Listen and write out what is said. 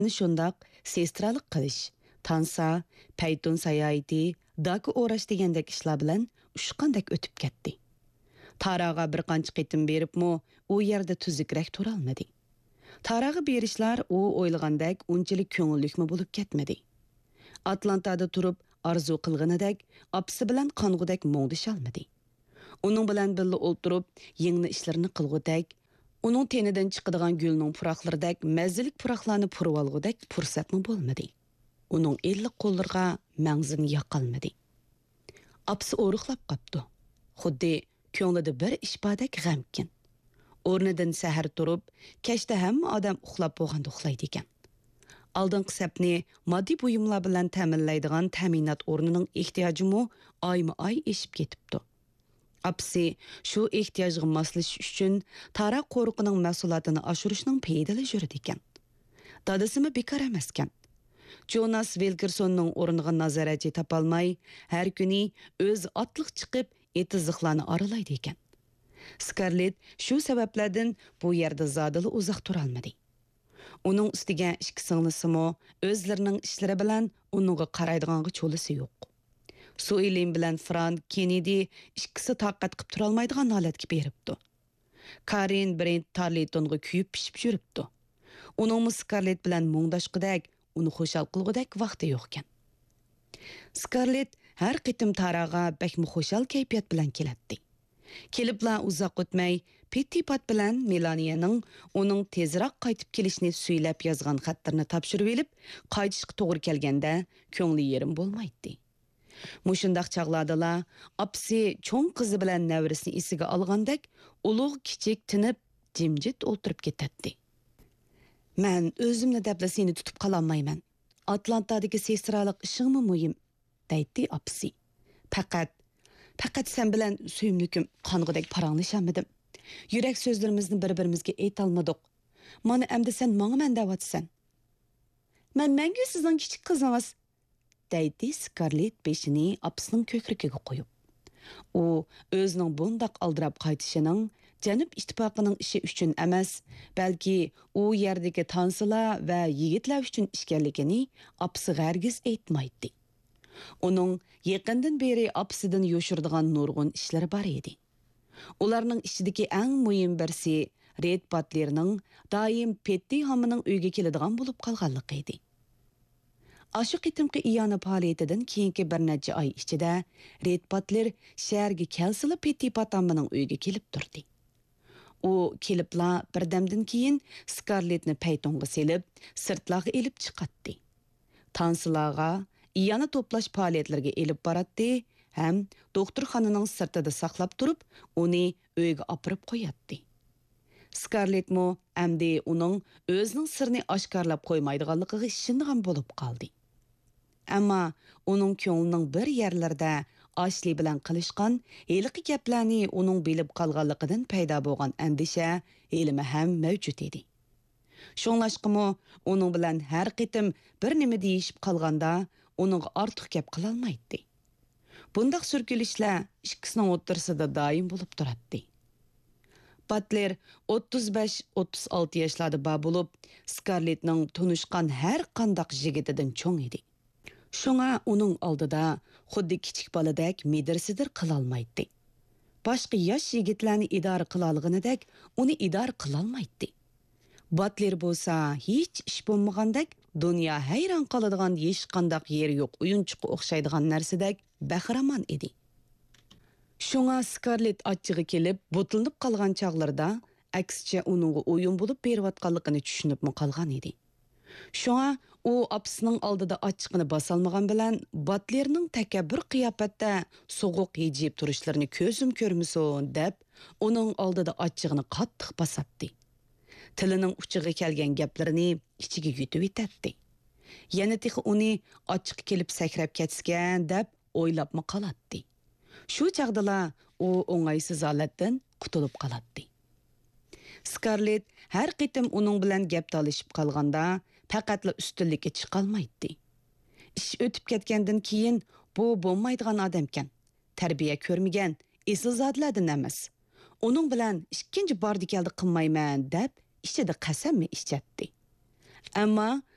Shundaq sestralik qilish, tansa, paytun sayoiti, daki o'rash degandek ishlar bilan ushqandek o'tib ketdi. Taraga bir qancha qitim beribmi, u yerda tuzukrak turolmadi. Taraga berishlar u o'ylagandek unchalik ko'ngillikmi bo'lib ketmadi. Atlantada turib arzu qilganidek, apsi bilan qong'udek mo'ngdisholmadi. Uning bilan birga o'ltirib, yengni ishlarini qilgudek, uning tenidan chiqadigan gulning puraqlaridek mazzilik puraqlarni purib olgudek fursatmi bo'lmadi. Uning ellik qo'llariga mangzini yoqolmadi. Apsi o'ruqlab qapti. Xuddi ko'nglida bir ishbadek g'amkin. O'rnidan sahar turib, kechda hamma odam uxlab bo'lganda uxlaydi ekan. Aldingi sapni moddiy buyumlar bilan ta'minlaydigan ta'minot o'rnining ehtiyojimi oyma-oy eshib ketibdi. Apsi shu ehtiyojga moslashish uchun Tara qo'riqining mahsulotini oshirishning pedali yuradi ekan. Dadasimi bekor emas ekan. Jonas Wilkersonning o'rniga nazoratchi topolmay, har kuni o'z otliq chiqib, etiziqlarni aralaydi ekan. Scarlett shu sabablardan bu yerda zodili uzoq tura olmadi. Uning ustiga ikki singlisimi o'zlarining ishlari bilan uningga qaraydiganga cho'lisi yo'q. Suilin bilan Frank Kennedy ikkisi taqat qilib tura olmaydigan holatga beribdi. Karin Brent Tarletonga kuyib pishib yuribdi. Uning Scarlett bilan mungdashqidak, uni xushal qilgudek vaqti yo'q ekan. Scarlett har qitim Taraga bakmi xushal kayfiyat bilan keladi. Kelibla uzoq o'tmay, Pettipat bilan Melaniyaning uning tezroq qaytib kelishini suylab yozgan xatlarni topshirib elib, qaytishga to'g'ri kelganda ko'ngli yerim bo'lmaydi. Mushundaq chaqladila, apsi cho'ng qizi bilan navrisini isiga olgandek, ulug' kichik tinib, jimjit o'tirib ketadi. Men o'zimni dabla seni tutib qololmayman. Atlantadagi sestralik ishingmi muhim, deydi apsi. Faqat sen bilan suyimlikim qong'idek paranglashamdim. Yurak so'zlarimizni bir-birimizga aytolmadik. Mana endi sen menga deyapsan. Men mangu sizning kichik qizingiz, deydi Scarlett beshini apsining ko'krigiga qo'yib. U o'zining bundoq aldirab qaytishining Janub ittifoqining ishi uchun emas, balki u yerdagi tansilar va yigitlar uchun ishkanligini apsi g'argiz aytmaydi. Uning yaqindan beri apsidan yo'shirdigan nurg'un ishlari bor edi. Ularning ichidagi eng muhim birsi Red Butlerning doim Petty Hamining uyga keladigan bo'lib qolganligi edi. Aşı qitimqi iyana faoliyatidan keyingi bir necha oy ichida Red Butler shaharga kelsila Petty Hamining uyga kelib turdi. U kelibla birdamdan keyin Scarlettni paytonga selib, sirtlarga elib chiqatdi. Tansilarga iyana to'plash faoliyatlariga elib boratdi, ham doktorxonaning sirtida saqlab turib, uni uyga opirib qo'yatdi. Scarlett mo amdi uning o'zining sirni oshkorlab qo'ymaydiganligiga ishongan bo'lib qoldi. Ammo uning ko'nglining bir yerlarida Ashley bilan qilishgan heliqi gaplarni uning bilib qolganligidan paydo bo'lgan andisha elimi ham mavjud edi. Shunlashqimi uning bilan har qitim bir nima deyishib qolganda uning ortiq gap qila olmaydi. Bundaq surkilishlar ikkisining o'rtasida doim bo'lib turadi. Butler 35-36 yoshlarda bo'lib, Scarlettning tunishgan har qandaq yigitidan cho'ng edi. Shunga uning oldida xuddi kichik boladek medirsidir qila olmaydi. Boshqa yosh yigitlarni idora qila olganidek, uni idora qila olmaydi. Butler bo'lsa hech ish bo'lmagandek, dunyo hayron qoladigan hech qandaq yer yo'q, o'yinchiqqa o'xshaydigan narsadek bahramon edi. Shunga Scarlett achchig'i kelib, bo'tilinib qolgan chog'larda aksicha uning o'yin bo'lib berayotganligini tushunibmi qolgan edi. Shunga u apsining oldida achchig'ini bosolmagan bilan Butlerning takabbur qiyofatda so'g'uq yejib turishlarini ko'zim ko'rmasin deb, uning oldida achchig'ini qattiq bosatdi. Tilining uchiga kelgan gaplarini ichiga yutib etdi. Yana tixi uni achchiq kelib sakrab ketgan deb o'ylabmi qolatdi. Shu chaqdala u o'ng'aysiz holatdan qutulib qoladi. Scarlett har qitim uning bilan gap talashib qolganda faqatla ustunlikka chiqolmaydi. Ish o'tib ketgandan keyin bu bo'lmaydigan odamkan. Tarbiya ko'rmagan, esilzodlardan emas. Uning bilan ikkinchi bordi keldi qilmayman deb ichida qasammi ichadi. Ammo